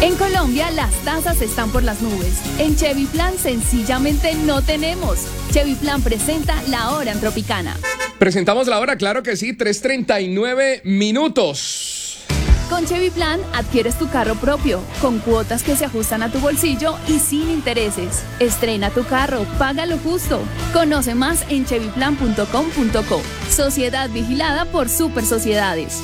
En Colombia las tasas están por las nubes. En Chevy Plan sencillamente no tenemos. Chevy Plan presenta La Hora en Tropicana. Presentamos la hora, claro que sí, 3:39. Con Chevy Plan adquieres tu carro propio, con cuotas que se ajustan a tu bolsillo y sin intereses. Estrena tu carro, paga lo justo. Conoce más en chevyplan.com.co. Sociedad vigilada por Super Sociedades.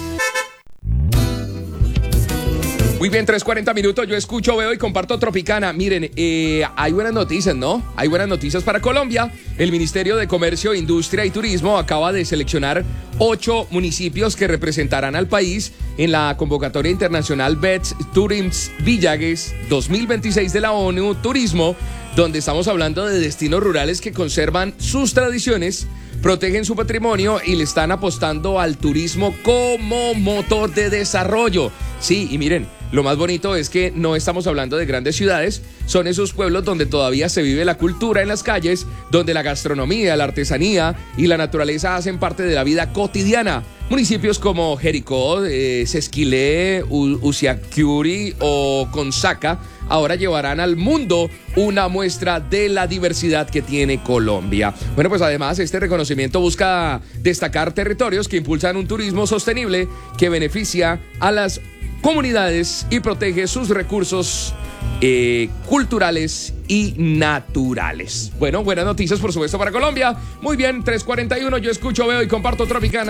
Muy bien, 3:40. Yo escucho, veo y comparto Tropicana. Miren, hay buenas noticias, ¿no? Hay buenas noticias para Colombia. El Ministerio de Comercio, Industria y Turismo acaba de seleccionar 8 municipios que representarán al país en la convocatoria internacional Best Tourism Villages 2026 de la ONU Turismo, donde estamos hablando de destinos rurales que conservan sus tradiciones, protegen su patrimonio y le están apostando al turismo como motor de desarrollo. Sí, y miren, lo más bonito es que no estamos hablando de grandes ciudades, son esos pueblos donde todavía se vive la cultura en las calles, donde la gastronomía, la artesanía y la naturaleza hacen parte de la vida cotidiana. Municipios como Jericó, Sesquilé, Usiaquiri o Consaca ahora llevarán al mundo una muestra de la diversidad que tiene Colombia. Bueno, pues además este reconocimiento busca destacar territorios que impulsan un turismo sostenible que beneficia a las comunidades y protege sus recursos culturales y naturales. Bueno, buenas noticias por supuesto para Colombia. Muy bien, 3:41, yo escucho, veo y comparto Tropicana.